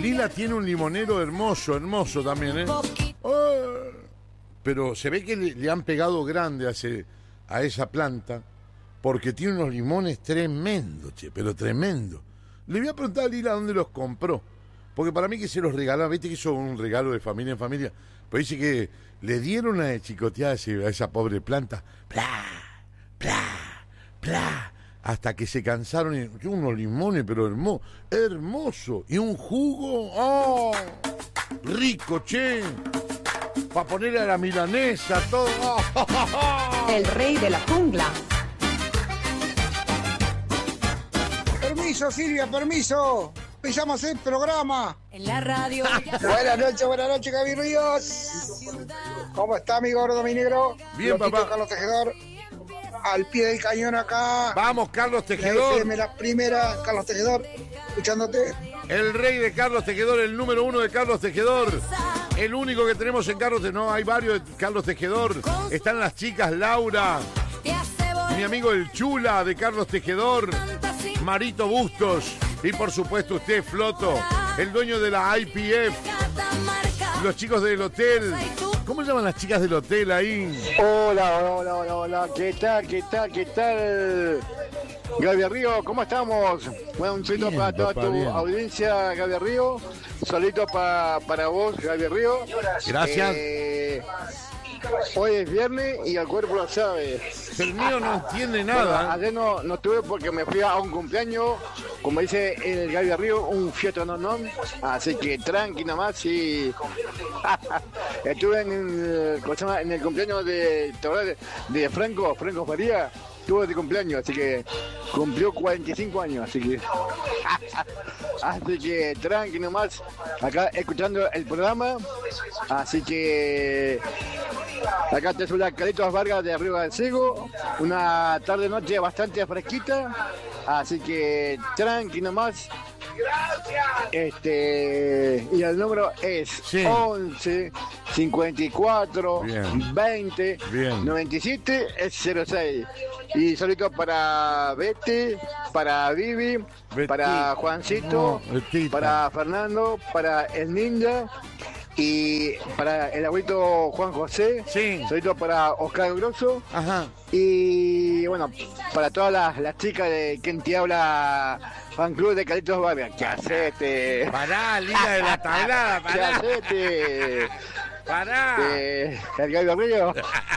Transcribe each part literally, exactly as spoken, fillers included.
Lila tiene un limonero hermoso, hermoso también, ¿eh? Oh, pero se ve que le, le han pegado grande a, ese, a esa planta, porque tiene unos limones tremendos, che, pero tremendo. Le voy a preguntar a Lila dónde los compró, porque para mí que se los regalaron, viste que eso es un regalo de familia en familia, pero dice que le dieron una de chicoteada a, ese, a esa pobre planta, plá, plá, plá, hasta que se cansaron y unos limones, pero hermoso, hermoso, y un jugo, ¡oh! Rico, che, para ponerle a la milanesa, todo. ¡Oh! El rey de la jungla. Permiso, Silvia, permiso. Empezamos el programa. En la radio. Buenas noches, buenas noches, Gaby Ríos. ¿Cómo está, mi gordo, mi negro? Bien, Lotito, papá. Carlos Tejedor. Al pie del cañón acá. Vamos, Carlos Tejedor. La, la primera, Carlos Tejedor, escuchándote. El rey de Carlos Tejedor, el número uno de Carlos Tejedor. El único que tenemos en Carlos Tejedor. No, hay varios de Carlos Tejedor. Están las chicas Laura. Mi amigo el Chula de Carlos Tejedor. Marito Bustos. Y por supuesto usted, Floto. El dueño de la I P F. Los chicos del hotel. ¿Cómo llaman las chicas del hotel ahí? Hola, hola, hola, hola, hola. ¿Qué tal, qué tal, qué tal? Gaby Río, ¿cómo estamos? Bueno, un saludo Bien, para toda papá, tu bien. audiencia, Gaby Río. Un saludito pa, para vos, Gaby Río. Gracias. Eh, hoy es viernes y el cuerpo lo sabe. El mío no entiende Bueno, nada. ayer no, no estuve porque me fui a un cumpleaños, como dice el Gaby Río, un fiesta no no. Así que tranqui nomás y estuve en el, ¿cómo se llama? En el cumpleaños de, de, de Franco, Franco Faría. Estuvo de cumpleaños, así que cumplió cuarenta y cinco años, así que así que tranqui nomás, acá escuchando el programa, así que acá te saluda Carlitos Vargas de Arriba del Ciego, una tarde noche bastante fresquita, así que tranqui nomás. Este, y el número es Sí. once cincuenta y cuatro Bien. veinte Bien. noventa y siete cero seis. Y saludos para Betty, para Vivi, Betty. para Juancito, No, Betita. para Fernando, para el Ninja y para el abuelito Juan José. Sí. Saludos para Oscar Grosso. Ajá. Y bueno, para todas las, las chicas de quien te habla, fan club de Carlitos Vargas. ¿Qué hacete? Pará, Lila de la tablada, ¿Qué pará. hacete? Pará. Eh, el Gaby Río.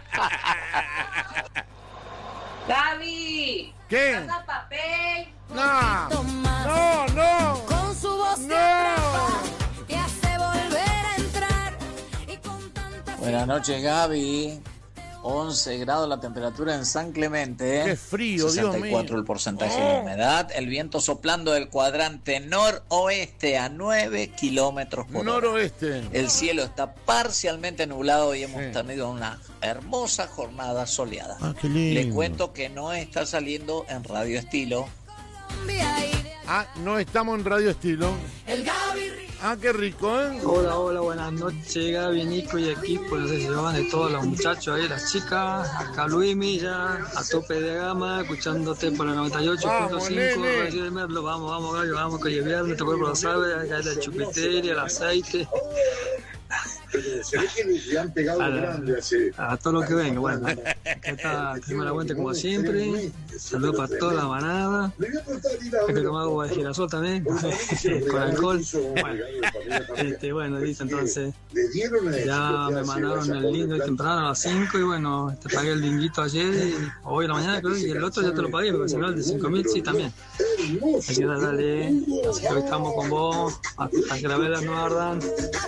Gaby, ¿Qué? pasa papel. No. No, no. Con su voz No. te atrapa, te hace volver a entrar. Y con tanta Buenas noches, Gaby. once grados la temperatura en San Clemente. ¿eh? Qué frío, Dios sesenta y cuatro mío. el porcentaje Oh. de humedad. El viento soplando del cuadrante noroeste a nueve kilómetros por hora. Noroeste. El cielo está parcialmente nublado y hemos Sí. tenido una hermosa jornada soleada. Ah, qué lindo. Les cuento que no está saliendo en Radio Estilo. Ah, no estamos en Radio Estilo. El Gaby. Ah, qué rico, ¿eh? Hola, hola, buenas noches, Gaby, Nico y equipo, no sé si se van de todos los muchachos ahí, las chicas, acá Luismi ya a tope de gama, escuchándote por la noventa y ocho punto Vamos, cinco, nene. Radio de Merlo, vamos, vamos, Gaby, vamos, que hoy es viernes, tu cuerpo lo sabe, acá está el chupetería, el aceite, Se ve que le han pegado a, la- grande hace. a todo lo que venga, bueno, acá está Clima La Fuente como siempre, saludos para toda la manada, Le voy a preguntar a Lila hay que dónde tomar agua de girasol también, con alcohol, bueno, este, bueno, listo, entonces... le dieron a Ya me mandaron el link hoy temprano a las cinco y bueno, te pagué el linguito ayer y hoy en la mañana creo y el otro ya te lo pagué porque si no el de cinco mil sí también. Así que dale, así que hoy estamos con vos hasta que la velas no ardan.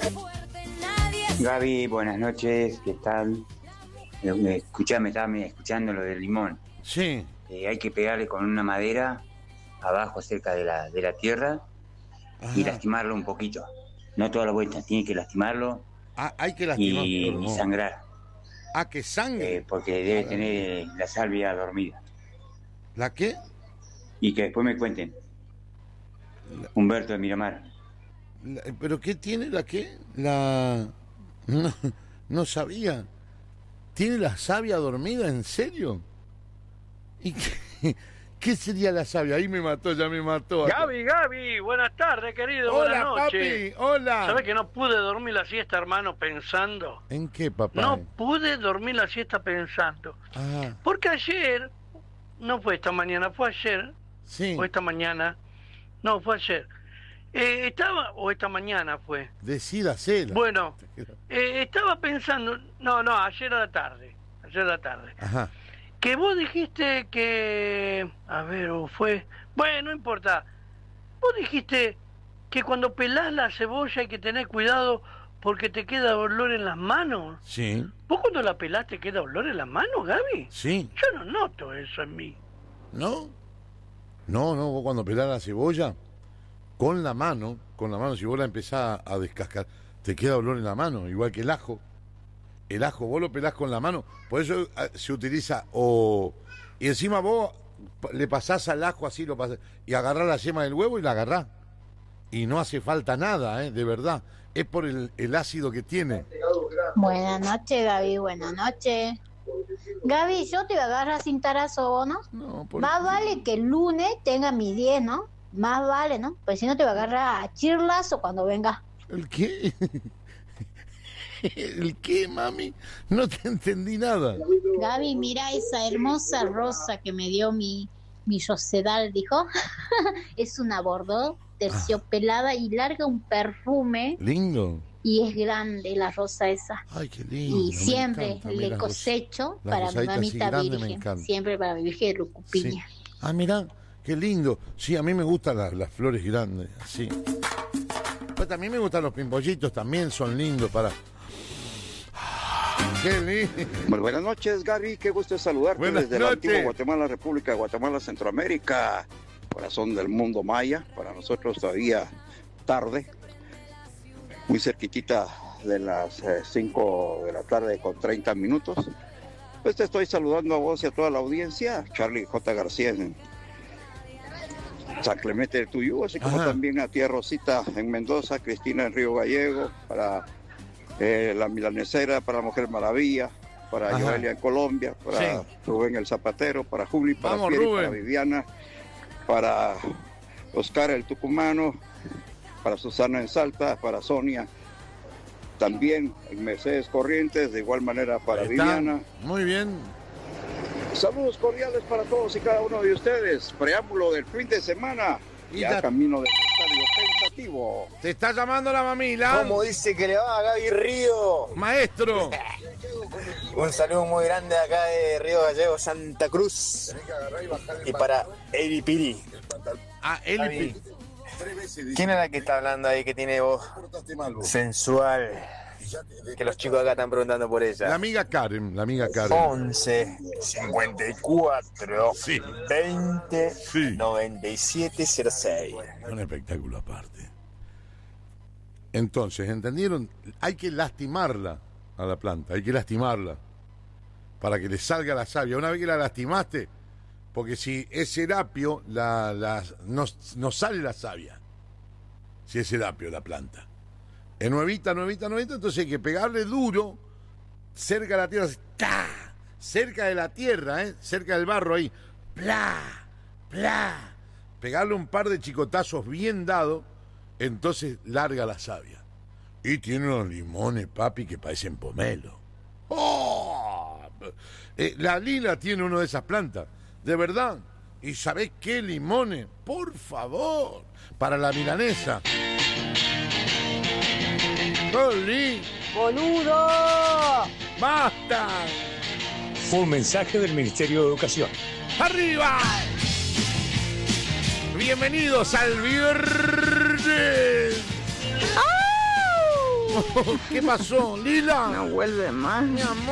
Gaby, buenas noches, ¿qué tal? Eh, me- Escuchá, me estaba escuchando lo del limón. Sí. Eh, hay que pegarle con una madera abajo cerca de la, de la tierra y Ajá. lastimarlo un poquito. No toda la vuelta, tiene que lastimarlo Ah, hay que lastimar. y, pero y no. sangrar, Ah, que sangre. eh, porque debe tener la salvia dormida. ¿La qué? Y que después me cuenten. Humberto de Miramar. La- ¿Pero qué tiene la qué? La... No, no sabía. ¿Tiene la savia dormida? ¿En serio? ¿Y qué, ¿Qué sería la savia? Ahí me mató, ya me mató. Gaby, Gaby, buenas tardes, querido, Hola, buenas noches. papi, hola. ¿Sabés que no pude dormir la siesta, hermano, pensando? ¿En qué, papá? No pude dormir la siesta pensando. Ah, Porque ayer, no fue esta mañana, fue ayer, sí. o esta mañana, no, fue ayer. Eh, estaba, o esta mañana fue. Decídaselo. Bueno, eh, estaba pensando, no, no, ayer a la tarde, ayer a la tarde. Ajá. Que vos dijiste que, a ver, o fue, bueno, no importa. Vos dijiste que cuando pelás la cebolla hay que tener cuidado porque te queda olor en las manos. Sí. ¿Vos cuando la pelás te queda olor en las manos, Gaby? Sí. Yo no noto eso en mí. ¿No? No, no, vos cuando pelás la cebolla, con la mano, con la mano, si vos la empezás a descascar, te queda olor en la mano, igual que el ajo. El ajo, vos lo pelás con la mano, por eso eh, se utiliza, o y encima vos le pasás al ajo así, lo pasás, y agarrás la yema del huevo y la agarrás. Y no hace falta nada, ¿eh? De verdad. Es por el, el ácido que tiene. Buenas noches, Gaby, buenas noches. Gaby, yo te voy a agarrar sin tarazo, ¿no? No, por Más vale que el lunes tenga mi diez, ¿no? Más vale, ¿no? Pues si no te voy a agarrar a chirlazo cuando venga. ¿El qué? ¿El qué, mami? No te entendí nada. Gaby, mira esa hermosa rosa que me dio mi, mi Rosedal, dijo. Es una bordó, terciopelada y larga un perfume. Lindo. Y es grande la rosa esa. Ay, qué lindo. Y me siempre encanta, a mí le las cosecho ros- las para mi rosaditas así mamita grandes me virgen. encantan. Siempre para mi virgen de Rucupiña. Sí. Ah, mirá, qué lindo. Sí, a mí me gustan las, las flores grandes, sí. Pero también me gustan los pimpollitos, también son lindos para... ¡Qué lindo! Muy buenas noches, Gaby. Qué gusto saludarte Buenas desde la noches. antigua Guatemala, República de Guatemala, Centroamérica, corazón del mundo maya. Para nosotros todavía tarde, muy cerquitita de las cinco de la tarde con treinta minutos. Pues te estoy saludando a vos y a toda la audiencia. Charlie J. García en San Clemente del Tuyú, así como Ajá. también a tía Rosita en Mendoza, Cristina en Río Gallego, para eh, la Milanesera, para la Mujer Maravilla, para Ajá. Joelia en Colombia, para Sí. Rubén el Zapatero, para Juli, para Vamos, Pieri, Rubén. para Viviana, para Oscar el Tucumano, para Susana en Salta, para Sonia, también en Mercedes Corrientes, de igual manera para Ahí está. Viviana. Muy bien. Saludos cordiales para todos y cada uno de ustedes. Preámbulo del fin de semana. Y Ya ya- camino del estadio pensativo. Te está llamando la mamila. ¿Cómo dice que le va a Gaby Río? Maestro. Un saludo muy grande acá de Río Gallego, Santa Cruz. Y para Eri Piri. Ah, Gaby, ¿quién es la que está hablando ahí que tiene voz sensual? Que los chicos acá están preguntando por ella. La amiga Karen, la amiga Karen. once cincuenta y cuatro Sí. veinte Sí. noventa y siete cero seis. Un espectáculo aparte. Entonces, ¿entendieron? Hay que lastimarla a la planta, hay que lastimarla para que le salga la savia. Una vez que la lastimaste, porque si es serapio, la, la, no, no sale la savia. Si es serapio la planta. Es nuevita, nuevita, nuevita, entonces hay que pegarle duro cerca de la tierra, así, ¡tá! Cerca de la tierra, ¿eh? Cerca del barro ahí, ¡plá! ¡plá! Pegarle un par de chicotazos bien dados, entonces larga la savia. Y tiene unos limones, papi, que parecen pomelo. ¡Oh! Eh, la Lila tiene uno de esas plantas, de verdad. ¿Y sabés qué limones? Por favor, para la milanesa. ¡Oli! ¡Boludo! ¡Basta! Un mensaje del Ministerio de Educación. ¡Arriba! Bienvenidos al viernes. ¡Au! ¿Qué pasó, Lila? No vuelve más. Mi amor.